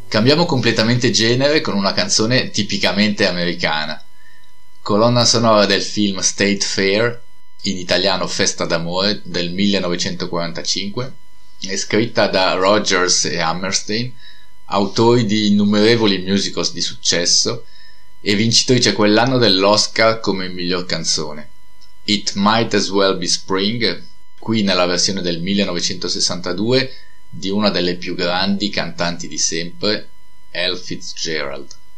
Cambiamo completamente genere con una canzone tipicamente americana. Colonna sonora del film State Fair, in italiano Festa d'amore, del 1945, è scritta da Rodgers e Hammerstein, autori di innumerevoli musicals di successo e vincitrice quell'anno dell'Oscar come miglior canzone. It Might As Well Be Spring, qui nella versione del 1962 di una delle più grandi cantanti di sempre, Ella Fitzgerald.